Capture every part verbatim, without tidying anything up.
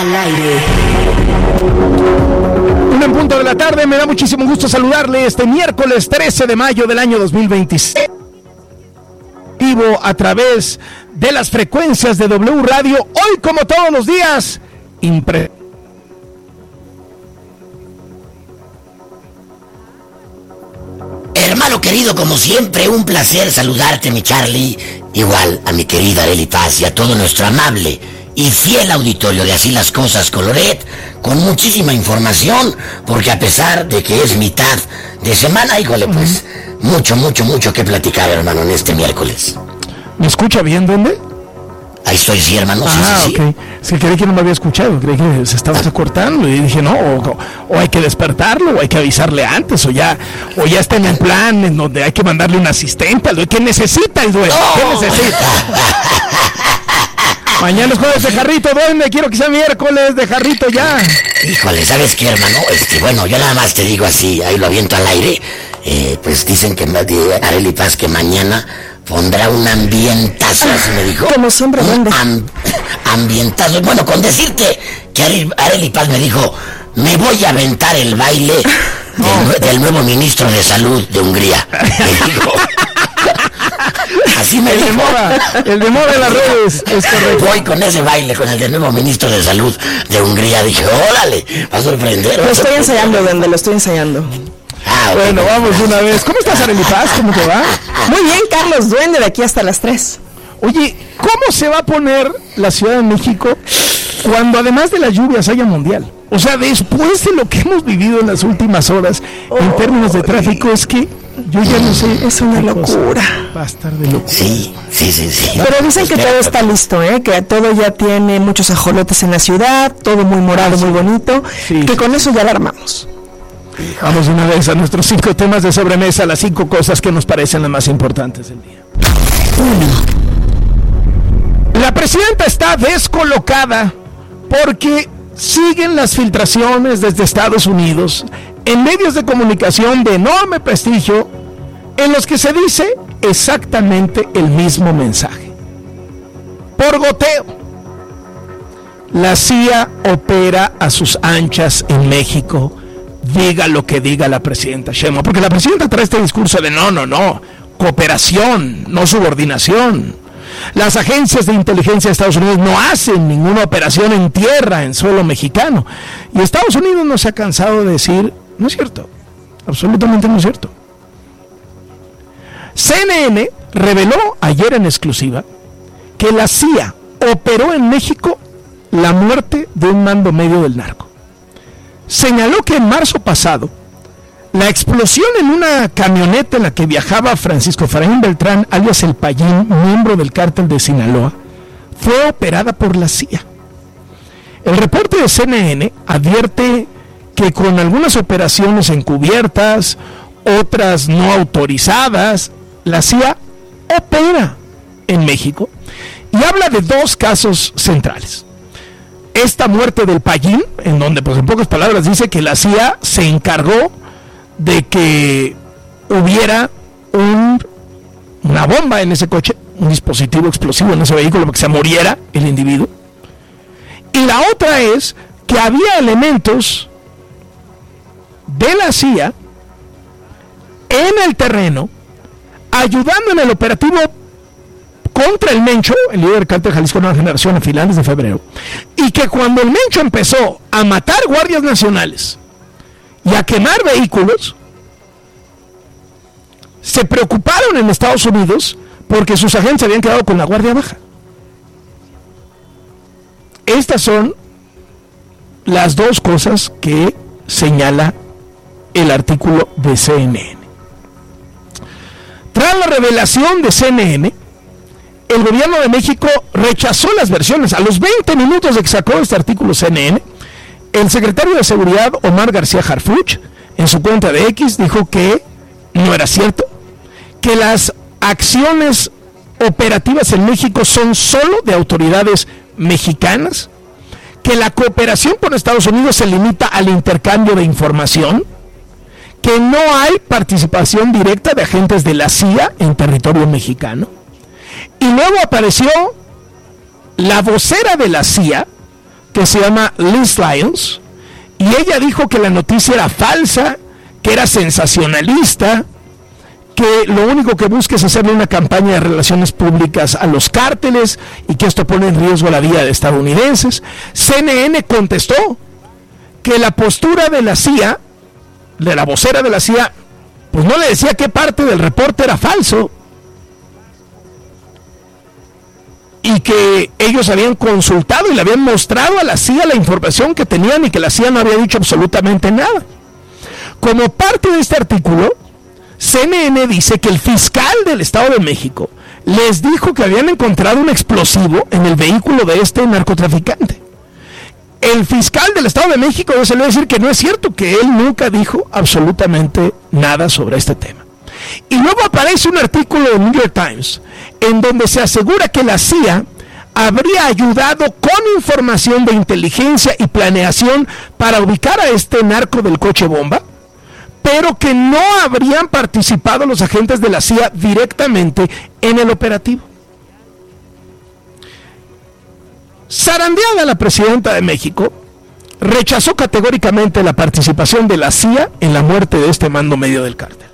al aire. Una en punto de la tarde, me da muchísimo gusto saludarle este miércoles trece de mayo del año dos mil veintiséis. Vivo a través de las frecuencias de W Radio, hoy como todos los días, impre... Hermano querido, como siempre, un placer saludarte, mi Charlie. Igual a mi querida Arely Paz y a todo nuestro amable y fiel auditorio de Así las Cosas Coloret, con muchísima información, porque a pesar de que es mitad de semana, híjole, pues, uh-huh. mucho, mucho, mucho que platicar, hermano, en este miércoles. ¿Me escucha bien, duende? Ahí estoy, sí, hermano, sí, ah, sí, sí. ok. Sí, creí que no me había escuchado, creí que se estaba cortando y dije, no, o, o hay que despertarlo, o hay que avisarle antes, o ya o ya está en un plan en donde hay que mandarle un asistente al duende. ¿Qué necesita el duende? ¡No! ¿Qué necesita? Mañana es jueves de jarrito, duende, quiero que sea miércoles de jarrito ya. Híjole, ¿sabes qué, hermano? Este, bueno, yo nada más te digo así, ahí lo aviento al aire. Eh, pues dicen que Arely Paz que mañana pondrá un ambientazo, así me dijo. Como siempre, un amb- ambientazo. Bueno, con decirte que Arely Paz me dijo, me voy a aventar el baile del, del nuevo ministro de Salud de Hungría. Me dijo. Así me el dijo. de moda, el de moda en las redes, es correcto. Voy con ese baile, con el del nuevo ministro de Salud de Hungría. Dije, órale, va a sorprender. Lo estoy ensayando, Duende, lo estoy ensayando. Ah, okay. Bueno, vamos una vez. ¿Cómo estás, Arely Paz? ¿Cómo te va? Muy bien, Carlos, Duende, de aquí hasta las tres. Oye, ¿cómo se va a poner la Ciudad de México cuando además de las lluvias haya mundial? O sea, después de lo que hemos vivido en las últimas horas oh, en términos de tráfico, es que yo ya no sé. Es una locura. Va a estar de locura. Sí, sí, sí, sí. Pero dicen que todo está listo, ¿eh? Que todo ya tiene muchos ajolotes en la ciudad, todo muy morado, muy bonito, sí, que sí. con eso ya la armamos. Vamos una vez a nuestros cinco temas de sobremesa, las cinco cosas que nos parecen las más importantes del día. Uno. La presidenta está descolocada porque siguen las filtraciones desde Estados Unidos en medios de comunicación de enorme prestigio en los que se dice exactamente el mismo mensaje. Por goteo. La C I A opera a sus anchas en México, diga lo que diga la presidenta Sheinbaum, porque la presidenta trae este discurso de no, no, no, cooperación, no subordinación. Las agencias de inteligencia de Estados Unidos no hacen ninguna operación en tierra, en suelo mexicano. Y Estados Unidos no se ha cansado de decir, no es cierto, absolutamente no es cierto. C N N reveló ayer en exclusiva que la C I A operó en México la muerte de un mando medio del narco. Señaló que en marzo pasado, la explosión en una camioneta en la que viajaba Francisco Efraín Beltrán, alias El Payín, miembro del cártel de Sinaloa, fue operada por la C I A. El reporte de C N N advierte que con algunas operaciones encubiertas, otras no autorizadas, la C I A opera en México y habla de dos casos centrales. Esta muerte del Payín, en donde, pues en pocas palabras, dice que la C I A se encargó de que hubiera un, una bomba en ese coche, un dispositivo explosivo en ese vehículo para que se muriera el individuo. Y la otra es que había elementos de la C I A en el terreno ayudando en el operativo contra el Mencho, el líder del cártel Jalisco Nueva Generación, a finales de febrero, y que cuando el Mencho empezó a matar guardias nacionales y a quemar vehículos, se preocuparon en Estados Unidos porque sus agentes habían quedado con la guardia baja. Estas son las dos cosas que señala el artículo de C N N. Tras la revelación de C N N, el gobierno de México rechazó las versiones. A los veinte minutos de que sacó este artículo C N N, el secretario de Seguridad, Omar García Harfuch, en su cuenta de X, dijo que no era cierto, que las acciones operativas en México son solo de autoridades mexicanas, que la cooperación con Estados Unidos se limita al intercambio de información, que no hay participación directa de agentes de la C I A en territorio mexicano. Y luego apareció la vocera de la C I A que se llama Liz Lyons, y ella dijo que la noticia era falsa, que era sensacionalista, que lo único que busca es hacerle una campaña de relaciones públicas a los cárteles y que esto pone en riesgo la vida de estadounidenses. C N N contestó que la postura de la C I A, de la vocera de la C I A, pues no le decía qué parte del reporte era falso, y que ellos habían consultado y le habían mostrado a la C I A la información que tenían y que la C I A no había dicho absolutamente nada. Como parte de este artículo, C N N dice que el fiscal del Estado de México les dijo que habían encontrado un explosivo en el vehículo de este narcotraficante. El fiscal del Estado de México se le va a decir que no es cierto, que él nunca dijo absolutamente nada sobre este tema. Y luego aparece un artículo de New York Times en donde se asegura que la C I A habría ayudado con información de inteligencia y planeación para ubicar a este narco del coche bomba, pero que no habrían participado los agentes de la C I A directamente en el operativo. Zarandeada, la presidenta de México rechazó categóricamente la participación de la C I A en la muerte de este mando medio del cártel.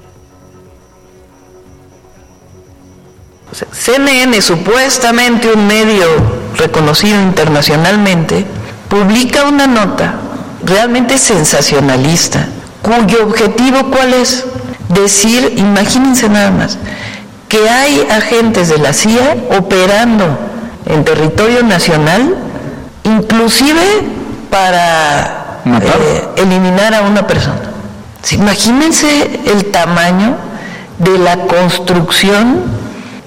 C N N, supuestamente un medio reconocido internacionalmente, publica una nota realmente sensacionalista, cuyo objetivo ¿cuál es? Decir, imagínense nada más, que hay agentes de la C I A operando en territorio nacional, inclusive para eh, eliminar a una persona. Imagínense el tamaño de la construcción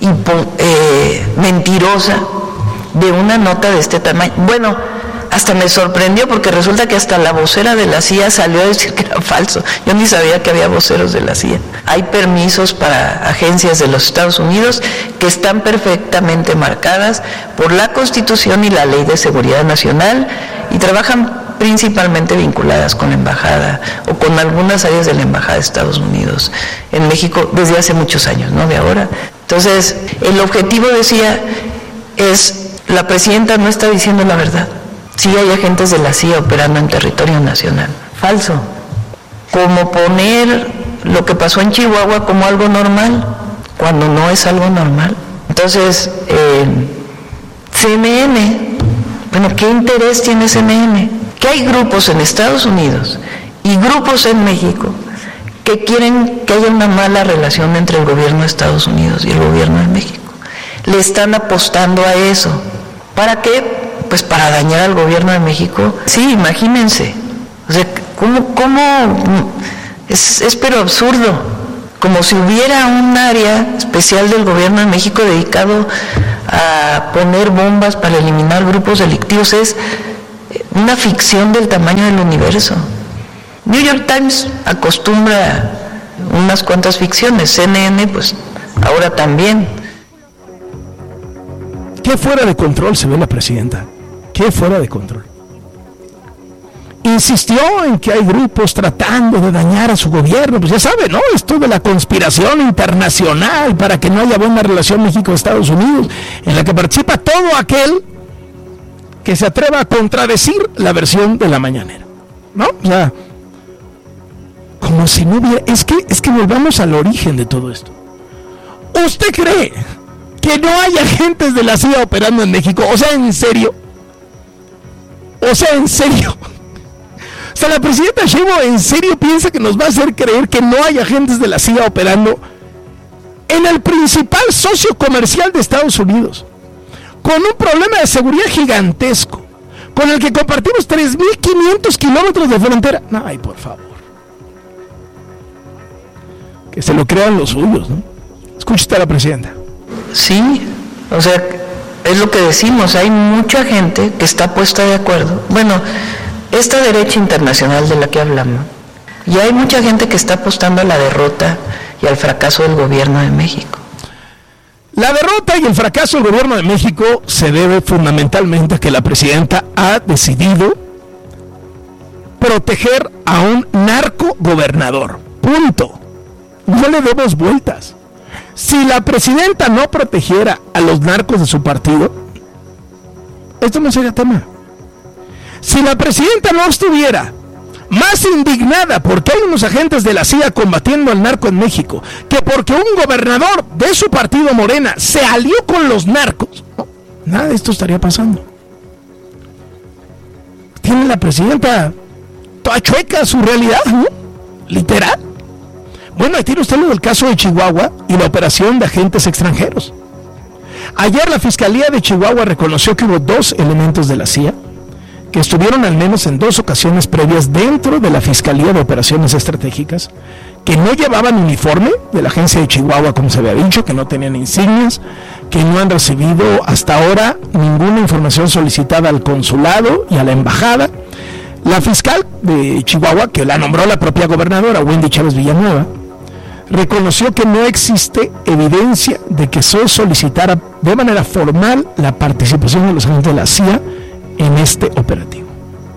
eh, mentirosa de una nota de este tamaño. Bueno, hasta me sorprendió porque resulta que hasta la vocera de la C I A salió a decir que era falso. Yo ni sabía que había voceros de la C I A. Hay permisos para agencias de los Estados Unidos que están perfectamente marcadas por la Constitución y la Ley de Seguridad Nacional y trabajan principalmente vinculadas con la embajada o con algunas áreas de la embajada de Estados Unidos en México desde hace muchos años, no de ahora. Entonces, el objetivo, decía, es, la presidenta no está diciendo la verdad. Sí hay agentes de la C I A operando en territorio nacional. Falso. Como poner lo que pasó en Chihuahua como algo normal, cuando no es algo normal. Entonces, eh, C N N, bueno, ¿qué interés tiene C N N? Que hay grupos en Estados Unidos y grupos en México que quieren que haya una mala relación entre el gobierno de Estados Unidos y el gobierno de México. Le están apostando a eso. ¿Para qué? Pues para dañar al gobierno de México. Sí, imagínense. O sea, ¿cómo, cómo? Es, es pero absurdo. Como si hubiera un área especial del gobierno de México dedicado a poner bombas para eliminar grupos delictivos. Es una ficción del tamaño del universo. New York Times acostumbra unas cuantas ficciones, C N N pues ahora también. ¿Qué fuera de control se ve la presidenta? ¿Qué fuera de control? Insistió en que hay grupos tratando de dañar a su gobierno, pues ya sabe, ¿no? Esto de la conspiración internacional para que no haya buena relación México-Estados Unidos, en la que participa todo aquel que se atreva a contradecir la versión de la mañanera, ¿no? O sea, como si no hubiera... Es que, es que volvamos al origen de todo esto. ¿Usted cree que no hay agentes de la C I A operando en México? O sea, ¿en serio? O sea, ¿en serio? O sea, la presidenta Sheinbaum en serio piensa que nos va a hacer creer que no hay agentes de la C I A operando en el principal socio comercial de Estados Unidos, con un problema de seguridad gigantesco, con el que compartimos tres mil quinientos kilómetros de frontera. No, ay, por favor. Que se lo crean los suyos, ¿no? Escúchate a la presidenta. Sí, o sea, es lo que decimos, hay mucha gente que está puesta de acuerdo. Bueno, esta derecha internacional de la que hablamos, y hay mucha gente que está apostando a la derrota y al fracaso del gobierno de México. La derrota y el fracaso del gobierno de México se debe fundamentalmente a que la presidenta ha decidido proteger a un narcogobernador. Punto. No le demos vueltas. Si la presidenta no protegiera a los narcos de su partido, esto no sería tema. Si la presidenta no estuviera más indignada porque hay unos agentes de la C I A combatiendo al narco en México, que porque un gobernador de su partido Morena se alió con los narcos, no, nada de esto estaría pasando. Tiene la presidenta toda chueca su realidad, ¿no? Literal. Bueno, ahí tiene usted lo del caso de Chihuahua y la operación de agentes extranjeros. Ayer la Fiscalía de Chihuahua reconoció que hubo dos elementos de la C I A que estuvieron al menos en dos ocasiones previas dentro de la Fiscalía de Operaciones Estratégicas, que no llevaban uniforme de la agencia de Chihuahua, como se había dicho, que no tenían insignias, que no han recibido hasta ahora ninguna información solicitada al consulado y a la embajada. La fiscal de Chihuahua, que la nombró la propia gobernadora, Wendy Chávez Villanueva, reconoció que no existe evidencia de que se solicitara de manera formal la participación de los agentes de la C I A en este operativo.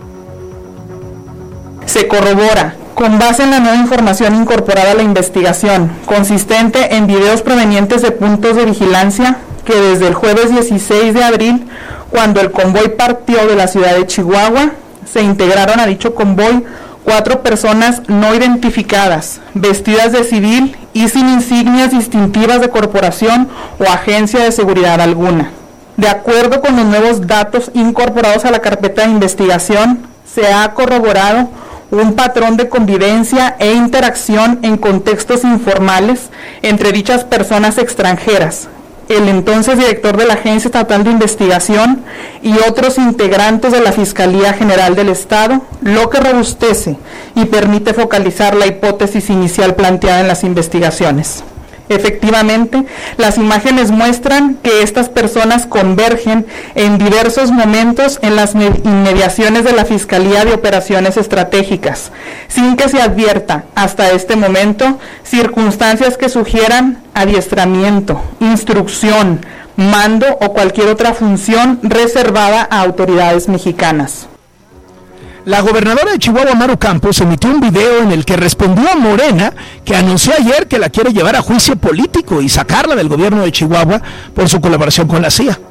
Se corrobora, con base en la nueva información incorporada a la investigación, consistente en videos provenientes de puntos de vigilancia, que desde el jueves dieciséis de abril, cuando el convoy partió de la ciudad de Chihuahua, se integraron a dicho convoy cuatro personas no identificadas, vestidas de civil y sin insignias distintivas de corporación o agencia de seguridad alguna. De acuerdo con los nuevos datos incorporados a la carpeta de investigación, se ha corroborado un patrón de convivencia e interacción en contextos informales entre dichas personas extranjeras, el entonces director de la Agencia Estatal de Investigación y otros integrantes de la Fiscalía General del Estado, lo que robustece y permite focalizar la hipótesis inicial planteada en las investigaciones. Efectivamente, las imágenes muestran que estas personas convergen en diversos momentos en las inmediaciones de la Fiscalía de Operaciones Estratégicas, sin que se advierta hasta este momento circunstancias que sugieran adiestramiento, instrucción, mando o cualquier otra función reservada a autoridades mexicanas. La gobernadora de Chihuahua, Maru Campos, emitió un video en el que respondió a Morena, que anunció ayer que la quiere llevar a juicio político y sacarla del gobierno de Chihuahua por su colaboración con la C I A.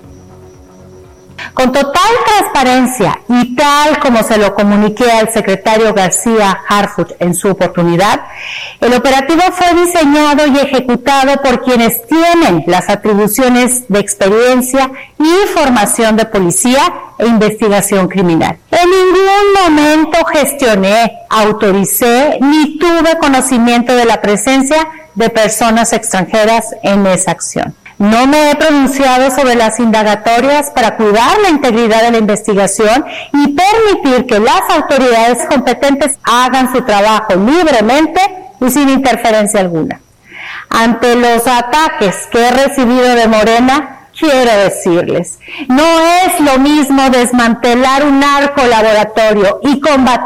Con total transparencia y tal como se lo comuniqué al secretario García Harfuch en su oportunidad, el operativo fue diseñado y ejecutado por quienes tienen las atribuciones de experiencia y formación de policía e investigación criminal. En ningún momento gestioné, autoricé ni tuve conocimiento de la presencia de personas extranjeras en esa acción. No me he pronunciado sobre las indagatorias para cuidar la integridad de la investigación y permitir que las autoridades competentes hagan su trabajo libremente y sin interferencia alguna. Ante los ataques que he recibido de Morena, quiero decirles, no es lo mismo desmantelar un narcolaboratorio y combatir